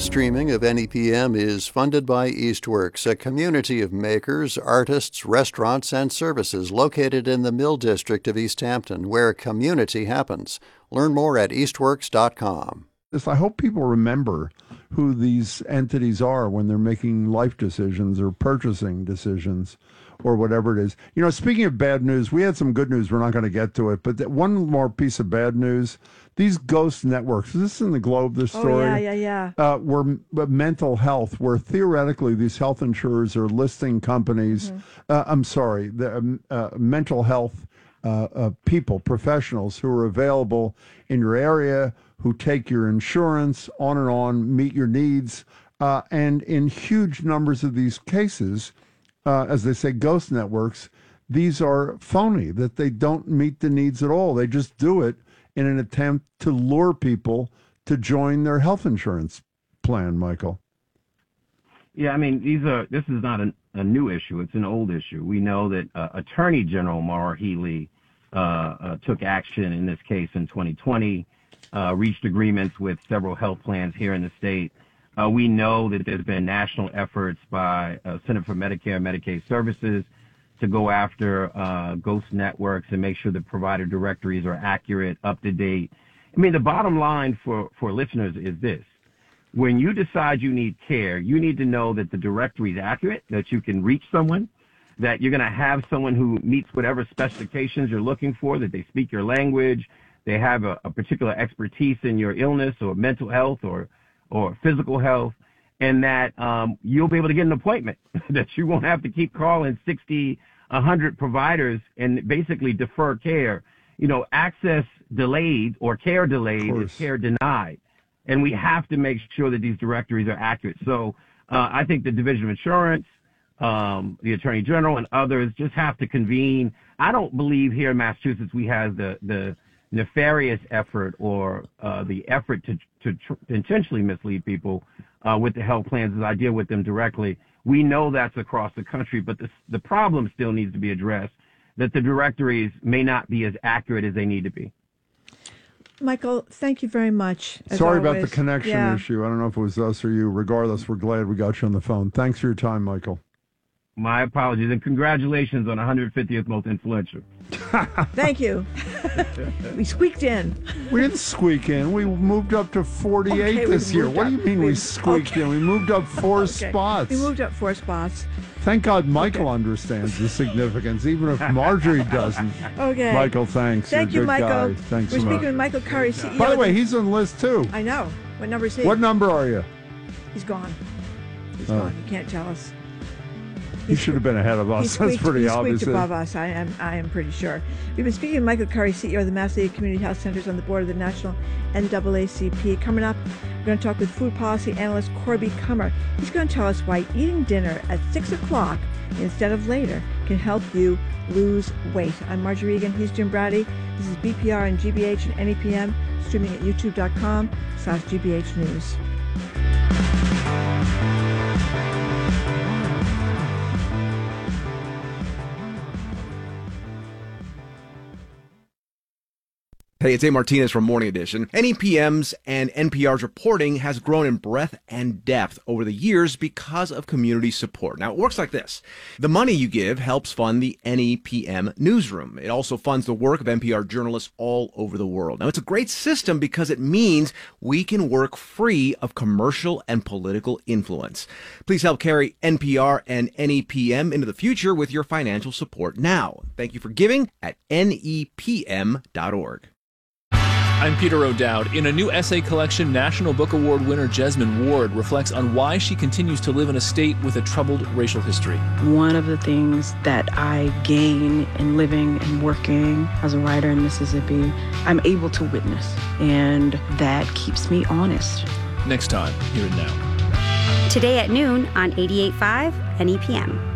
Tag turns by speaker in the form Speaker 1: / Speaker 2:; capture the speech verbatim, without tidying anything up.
Speaker 1: streaming of N E P M is funded by Eastworks, a community of makers, artists, restaurants, and services located in the Mill District of East Hampton, where community happens. Learn more at eastworks dot com.
Speaker 2: I hope people remember who these entities are when they're making life decisions or purchasing decisions or whatever it is. You know, speaking of bad news, we had some good news. We're not going to get to it, but one more piece of bad news. These ghost networks, is this in the Globe, this story?
Speaker 3: Oh, yeah, yeah, yeah.
Speaker 2: Uh, where uh, mental health, where theoretically these health insurers are listing companies, mm-hmm. uh, I'm sorry, the um, uh, mental health uh, uh, people, professionals who are available in your area, who take your insurance, on and on, meet your needs. Uh, and in huge numbers of these cases, uh, as they say, ghost networks, these are phony, that they don't meet the needs at all. They just do it in an attempt to lure people to join their health insurance plan, Michael.
Speaker 4: Yeah, I mean, these are. This is not a, a new issue. It's an old issue. We know that uh, Attorney General Maura Healey uh, uh, took action in this case in twenty twenty, uh, reached agreements with several health plans here in the state. Uh, we know that there's been national efforts by uh, Center for Medicare and Medicaid Services to go after uh, ghost networks and make sure the provider directories are accurate, up to date. I mean, the bottom line for, for listeners is this. When you decide you need care, you need to know that the directory is accurate, that you can reach someone, that you're going to have someone who meets whatever specifications you're looking for, that they speak your language, they have a, a particular expertise in your illness or mental health or, or physical health, and that um, you'll be able to get an appointment, that you won't have to keep calling sixty, one hundred providers and basically defer care. You know, access delayed or care delayed is care denied. And we have to make sure that these directories are accurate. So uh, I think the Division of Insurance, um, the Attorney General, and others just have to convene. I don't believe here in Massachusetts we have the, the nefarious effort or uh, the effort to, to tr- intentionally mislead people uh, with the health plans as I deal with them directly. We know that's across the country, but the, the problem still needs to be addressed, that the directories may not be as accurate as they need to be.
Speaker 3: Michael, thank you very much.
Speaker 2: Sorry
Speaker 3: always.
Speaker 2: about the connection
Speaker 3: yeah.
Speaker 2: issue. I don't know if it was us or you. Regardless, we're glad we got you on the phone. Thanks for your time, Michael.
Speaker 4: My apologies, and congratulations on one hundred fiftieth Most Influential.
Speaker 3: Thank you. We squeaked in.
Speaker 2: We didn't squeak in. We moved up to forty-eight okay, this year. What up. do you mean we, we squeaked okay. in? We moved up four okay. spots.
Speaker 3: We moved up four spots.
Speaker 2: Thank God Michael okay. understands the significance, even if Marjorie doesn't.
Speaker 3: Okay.
Speaker 2: Michael, thanks.
Speaker 3: Thank
Speaker 2: You're
Speaker 3: you,
Speaker 2: a good
Speaker 3: Michael.
Speaker 2: Guy. Thanks
Speaker 3: We're
Speaker 2: so
Speaker 3: speaking
Speaker 2: much.
Speaker 3: with Michael Curry, C E O.
Speaker 2: By the way, he's on the list, too.
Speaker 3: I know. What number is he?
Speaker 2: What number are you?
Speaker 3: He's gone. He's
Speaker 2: oh.
Speaker 3: gone. You can't tell us.
Speaker 2: He should have been ahead of us.
Speaker 3: Squeaked,
Speaker 2: That's pretty
Speaker 3: he
Speaker 2: obvious.
Speaker 3: He above us, I am, I am pretty sure. We've been speaking with Michael Curry, C E O of the Mass League Community Health Centers, on the board of the National N double A C P. Coming up, we're going to talk with food policy analyst Corby Kummer. He's going to tell us why eating dinner at six o'clock instead of later can help you lose weight. I'm Marjorie Egan. He's Jim Brady. This is B P R and G B H and N E P M, streaming at youtube.com slash GBH News.
Speaker 5: Hey, it's A. Martinez from Morning Edition. N E P M's and N P R's reporting has grown in breadth and depth over the years because of community support. Now, it works like this. The money you give helps fund the N E P M newsroom. It also funds the work of N P R journalists all over the world. Now, it's a great system because it means we can work free of commercial and political influence. Please help carry N P R and N E P M into the future with your financial support now. Thank you for giving at N E P M dot org.
Speaker 6: I'm Peter O'Dowd. In a new essay collection, National Book Award winner Jesmyn Ward reflects on why she continues to live in a state with a troubled racial history.
Speaker 7: One of the things that I gain in living and working as a writer in Mississippi, I'm able to witness, and that keeps me honest.
Speaker 6: Next time, here and now.
Speaker 8: Today at noon on eighty-eight point five N E P M.